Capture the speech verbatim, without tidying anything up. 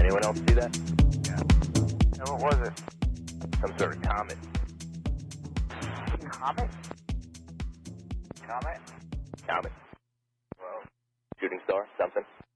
Anyone else see that? Yeah. And what was it? Some sort of comet. Comet? Comet? Comet. Well, Shooting star? Something?